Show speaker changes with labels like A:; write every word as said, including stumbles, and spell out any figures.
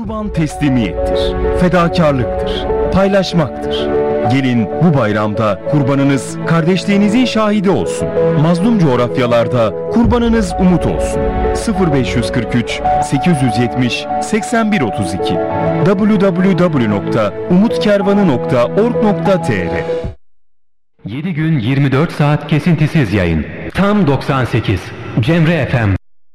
A: Kurban teslimiyettir, fedakarlıktır, paylaşmaktır. Gelin bu bayramda kurbanınız kardeşliğinizin şahidi olsun. Mazlum coğrafyalarda kurbanınız umut olsun. sıfır beş kırk üç sekiz yetmiş seksen bir otuz iki double-u double-u double-u nokta umutkervanı nokta org nokta tr
B: yedi gün yirmi dört saat kesintisiz yayın. Tam doksan sekiz. Cemre F M.